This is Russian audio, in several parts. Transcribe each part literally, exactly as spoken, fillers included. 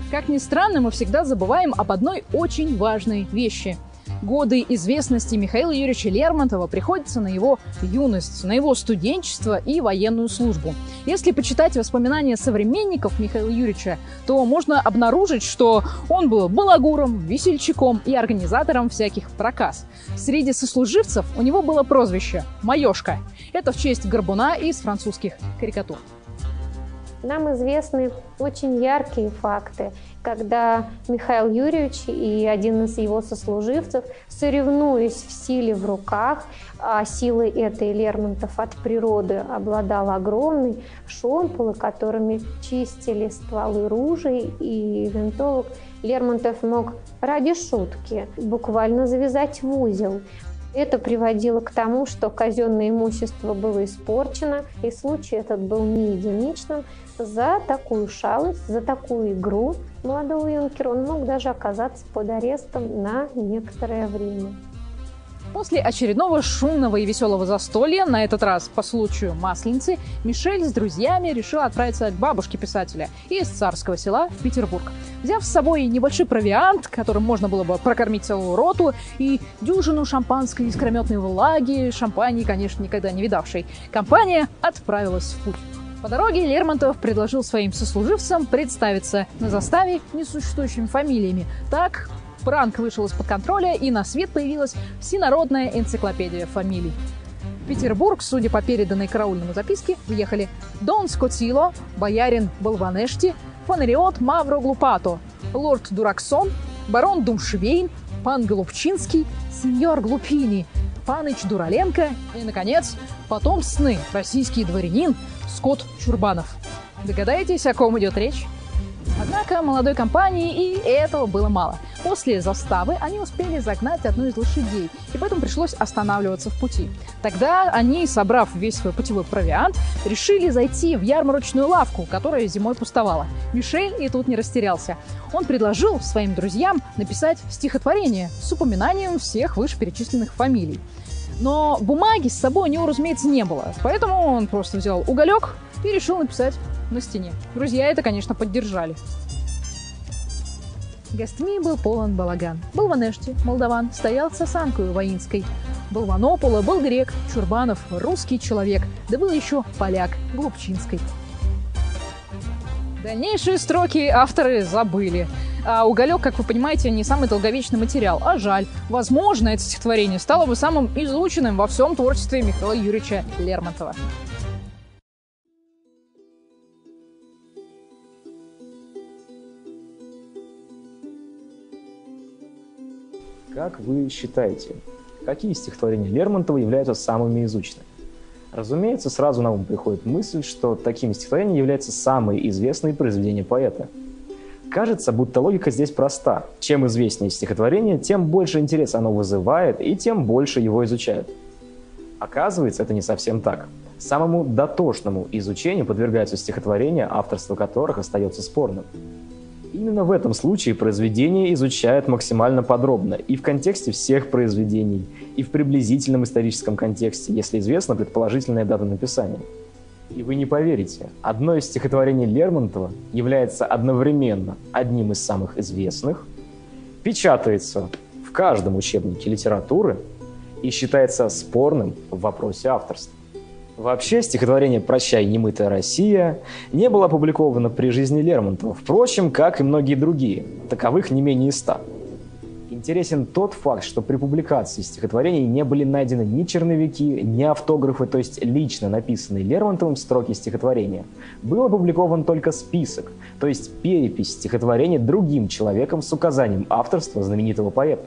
Как ни странно, мы всегда забываем об одной очень важной вещи. Годы известности Михаила Юрьевича Лермонтова приходятся на его юность, на его студенчество и военную службу. Если почитать воспоминания современников Михаила Юрьевича, то можно обнаружить, что он был балагуром, весельчаком и организатором всяких проказ. Среди сослуживцев у него было прозвище «Маёшка». Это в честь горбуна из французских карикатур. Нам известны очень яркие факты, когда Михаил Юрьевич и один из его сослуживцев, соревнуясь в силе в руках, а силой этой Лермонтов от природы обладал огромной, шомполы, которыми чистили стволы ружей и винтовок, Лермонтов мог ради шутки буквально завязать в узел. Это приводило к тому, что казенное имущество было испорчено, и случай этот был не единичным. За такую шалость, за такую игру молодого юнкера он мог даже оказаться под арестом на некоторое время. После очередного шумного и веселого застолья, на этот раз по случаю Масленицы, Мишель с друзьями решил отправиться к бабушке писателя из Царского Села в Петербург. Взяв с собой небольшой провиант, которым можно было бы прокормить целую роту, и дюжину шампанской искрометной влаги, шампани, конечно, никогда не видавшей, компания отправилась в путь. По дороге Лермонтов предложил своим сослуживцам представиться на заставе несуществующими фамилиями. Так пранк вышел из-под контроля, и на свет появилась всенародная энциклопедия фамилий. В Петербург, судя по переданной караульному записке, въехали Дон Скотило, боярин Болванешти, Фонариот Мавро Глупато, лорд Дураксон, барон Думшвейн, пан Голубчинский, сеньор Глупини, паныч Дураленко и, наконец, потомственный российский дворянин Скот Чурбанов. Догадаетесь, о ком идет речь? Однако молодой компании и этого было мало. После заставы они успели загнать одну из лошадей, и поэтому пришлось останавливаться в пути. Тогда они, собрав весь свой путевой провиант, решили зайти в ярмарочную лавку, которая зимой пустовала. Мишель и тут не растерялся. Он предложил своим друзьям написать стихотворение с упоминанием всех вышеперечисленных фамилий. Но бумаги с собой у него, разумеется, не было, поэтому он просто взял уголек и решил написать на стене. Друзья это, конечно, поддержали. Гостьми был полон балаган. Болванешти, молдаван, стоял с осанкою воинской. Болванопола был грек, Чурбанов – русский человек, да был еще поляк, Голубчинский. Дальнейшие строки авторы забыли. А уголек, как вы понимаете, не самый долговечный материал, а жаль. Возможно, это стихотворение стало бы самым изученным во всем творчестве Михаила Юрьевича Лермонтова. Как вы считаете, какие стихотворения Лермонтова являются самыми изученными? Разумеется, сразу на ум приходит мысль, что таким стихотворением является самое известное произведение поэта. Кажется, будто логика здесь проста. Чем известнее стихотворение, тем больше интереса оно вызывает, и тем больше его изучают. Оказывается, это не совсем так. Самому дотошному изучению подвергаются стихотворения, авторство которых остается спорным. Именно в этом случае произведение изучают максимально подробно и в контексте всех произведений, и в приблизительном историческом контексте, если известна предположительная дата написания. И вы не поверите, одно из стихотворений Лермонтова является одновременно одним из самых известных, печатается в каждом учебнике литературы и считается спорным в вопросе авторства. Вообще, стихотворение «Прощай, немытая Россия» не было опубликовано при жизни Лермонтова, впрочем, как и многие другие, таковых не менее ста. Интересен тот факт, что при публикации стихотворений не были найдены ни черновики, ни автографы, то есть лично написанные Лермонтовым строки стихотворения. Был опубликован только список, то есть перепись стихотворения другим человеком с указанием авторства знаменитого поэта.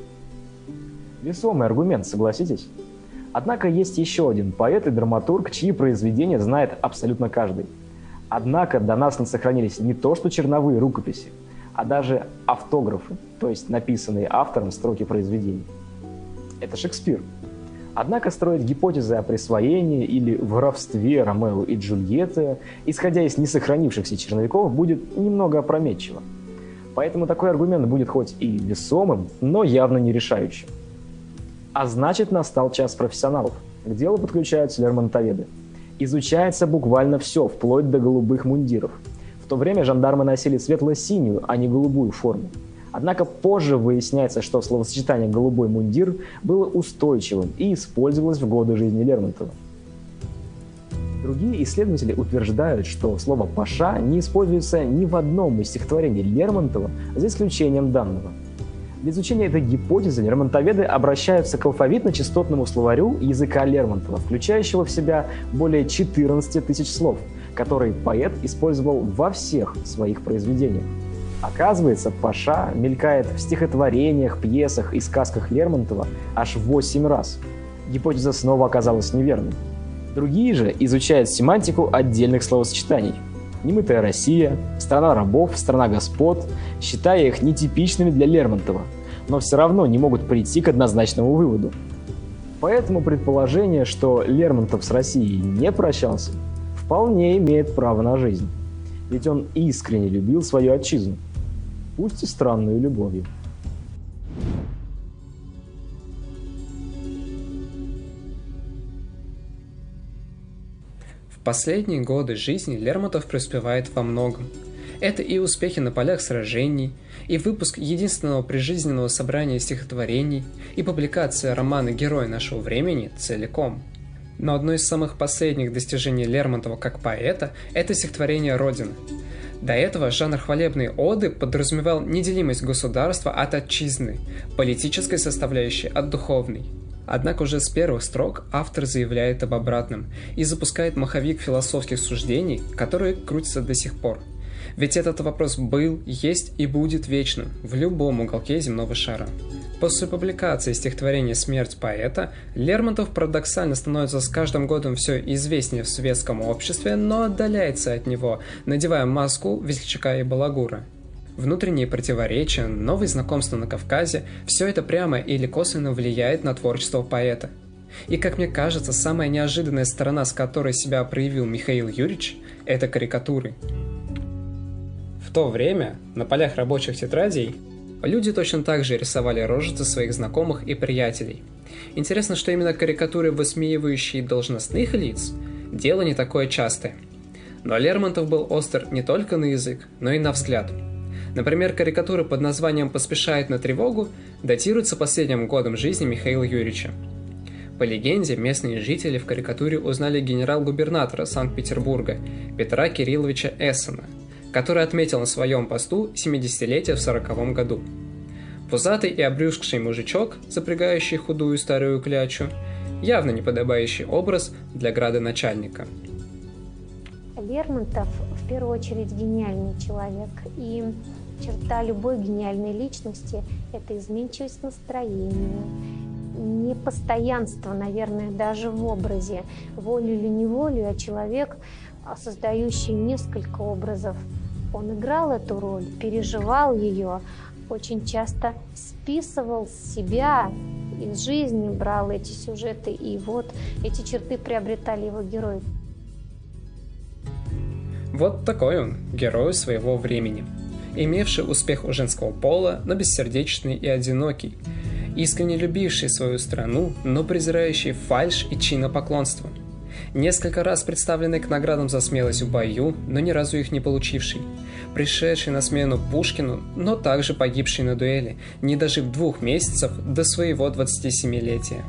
Весомый аргумент, согласитесь? Однако есть еще один поэт и драматург, чьи произведения знает абсолютно каждый. Однако до нас не сохранились не то что черновые рукописи, а даже автографы, то есть написанные автором строки произведений. Это Шекспир. Однако строить гипотезы о присвоении или воровстве Ромео и Джульетты, исходя из несохранившихся черновиков, будет немного опрометчиво. Поэтому такой аргумент будет хоть и весомым, но явно не решающим. А значит, настал час профессионалов. К делу подключаются лермонтоведы. Изучается буквально все, вплоть до голубых мундиров. В то время жандармы носили светло-синюю, а не голубую форму. Однако позже выясняется, что словосочетание «голубой мундир» было устойчивым и использовалось в годы жизни Лермонтова. Другие исследователи утверждают, что слово «паша» не используется ни в одном из стихотворений Лермонтова, за исключением данного. Для изучения этой гипотезы лермонтоведы обращаются к алфавитно-частотному словарю языка Лермонтова, включающего в себя более четырнадцати тысяч слов, которые поэт использовал во всех своих произведениях. Оказывается, «паша» мелькает в стихотворениях, пьесах и сказках Лермонтова аж восемь раз. Гипотеза снова оказалась неверной. Другие же изучают семантику отдельных словосочетаний. «Немытая Россия», «Страна рабов», «Страна господ», считая их нетипичными для Лермонтова, но все равно не могут прийти к однозначному выводу. Поэтому предположение, что Лермонтов с Россией не прощался, вполне имеет право на жизнь. Ведь он искренне любил свою отчизну, пусть и странную любовью. В последние годы жизни Лермонтов преуспевает во многом. Это и успехи на полях сражений, и выпуск единственного прижизненного собрания стихотворений, и публикация романа «Герой нашего времени» целиком. Но одно из самых последних достижений Лермонтова как поэта – это стихотворение «Родина». До этого жанр хвалебной оды подразумевал неделимость государства от отчизны, политической составляющей от духовной. Однако уже с первых строк автор заявляет об обратном и запускает маховик философских суждений, которые крутятся до сих пор. Ведь этот вопрос был, есть и будет вечным в любом уголке земного шара. После публикации стихотворения «Смерть поэта» Лермонтов парадоксально становится с каждым годом все известнее в светском обществе, но отдаляется от него, надевая маску весельчака и балагура. Внутренние противоречия, новые знакомства на Кавказе – все это прямо или косвенно влияет на творчество поэта. И, как мне кажется, самая неожиданная сторона, с которой себя проявил Михаил Юрьевич – это карикатуры. В то время на полях рабочих тетрадей люди точно так же рисовали рожицы своих знакомых и приятелей. Интересно, что именно карикатуры, высмеивающие должностных лиц, дело не такое частое. Но Лермонтов был остр не только на язык, но и на взгляд. Например, карикатура под названием «Поспешает на тревогу» датируется последним годом жизни Михаила Юрьевича. По легенде, местные жители в карикатуре узнали генерал-губернатора Санкт-Петербурга Петра Кирилловича Эссена, который отметил на своем посту семидесятилетие в сороковом году. Пузатый и обрюзгший мужичок, запрягающий худую старую клячу, явно неподобающий образ для градоначальника. Лермонтов в первую очередь гениальный человек, и черта любой гениальной личности – это изменчивость настроения, непостоянство, наверное, даже в образе, волю или неволю, а человек, создающий несколько образов. Он играл эту роль, переживал ее, очень часто списывал с себя, из жизни брал эти сюжеты, и вот эти черты приобретали его герои. Вот такой он, герой своего времени, имевший успех у женского пола, но бессердечный и одинокий, искренне любивший свою страну, но презирающий фальшь и чинопоклонство. Несколько раз представленный к наградам за смелость в бою, но ни разу их не получивший. Пришедший на смену Пушкину, но также погибший на дуэли, не дожив двух месяцев до своего двадцатисемилетия.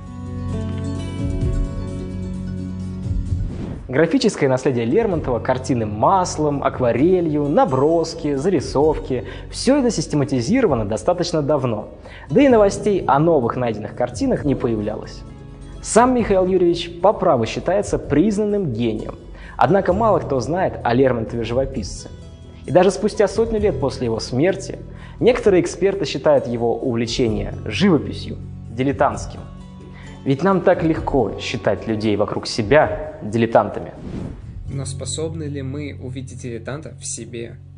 Графическое наследие Лермонтова, картины маслом, акварелью, наброски, зарисовки – все это систематизировано достаточно давно, да и новостей о новых найденных картинах не появлялось. Сам Михаил Юрьевич по праву считается признанным гением, однако мало кто знает о Лермонтове-живописце. И даже спустя сотню лет после его смерти некоторые эксперты считают его увлечение живописью дилетантским. Ведь нам так легко считать людей вокруг себя дилетантами. Но способны ли мы увидеть дилетанта в себе?